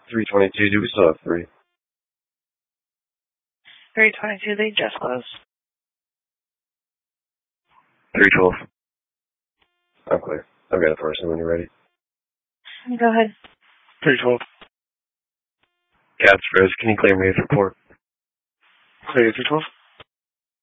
322, do we still have 3? 322, they just closed. 312. I'm clear. I've got a person when you're ready. Go ahead. 312. Cats Rose, can you clear me with report? Clear 312.